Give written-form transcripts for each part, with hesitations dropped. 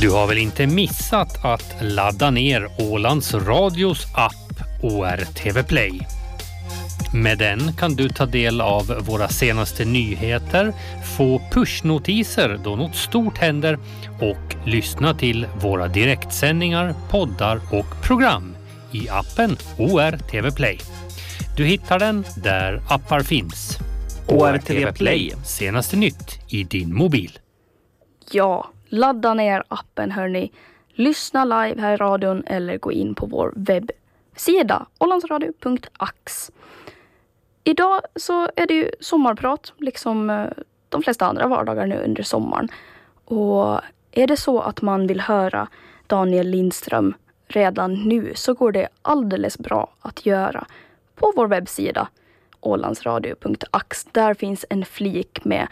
Du har väl inte missat att ladda ner Ålands Radios app ORTV Play. Med den kan du ta del av våra senaste nyheter, få pushnotiser då något stort händer och lyssna till våra direktsändningar, poddar och program i appen ORTV Play. Du hittar den där appar finns. ORTV Play. Senaste nytt i din mobil. Ja, ladda ner appen hörni. Lyssna live här i radion eller gå in på vår webbsida ålandsradio.ax. Idag så är det ju sommarprat liksom de flesta andra vardagar nu under sommaren. Och är det så att man vill höra Daniel Lindström redan nu så går det alldeles bra att göra på vår webbsida ålandsradio.ax. Där finns en flik med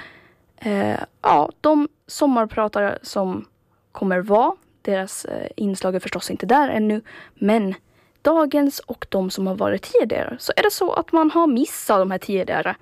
de sommarpratare som kommer vara. Deras inslag är förstås inte där ännu, men dagens och de som har varit tidigare. Så är det så att man har missat de här tidigare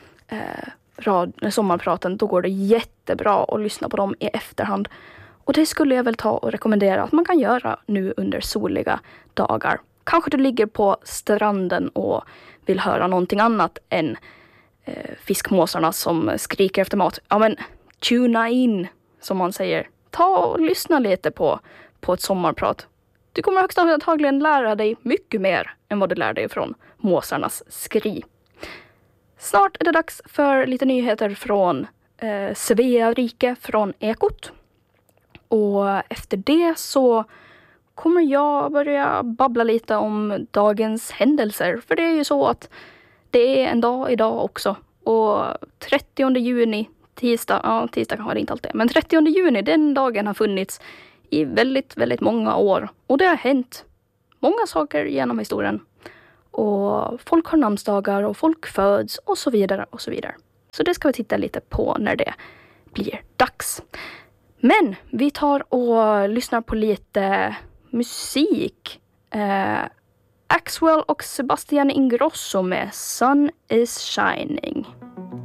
sommarpraten, då går det jättebra att lyssna på dem i efterhand. Och det skulle jag väl ta och rekommendera att man kan göra nu under soliga dagar. Kanske du ligger på stranden och vill höra någonting annat än fiskmåsarna som skriker efter mat. Ja men, tuna in som man säger. Ta och lyssna lite på ett sommarprat. Du kommer högst antagligen lära dig mycket mer än vad du lär dig från måsarnas skri. Snart är det dags för lite nyheter från Svea rike från Ekot. Och efter det så kommer jag börja babbla lite om dagens händelser. För det är ju så att det är en dag idag också. Och 30 juni, tisdag kanske det inte alltid är. Men 30 juni, den dagen har funnits i väldigt, väldigt många år. Och det har hänt många saker genom historien. Och folk har namnsdagar och folk föds och så vidare och så vidare. Så det ska vi titta lite på när det blir dags. Men vi tar och lyssnar på lite musik. Axwell och Sebastian Ingrosso med Sun is Shining.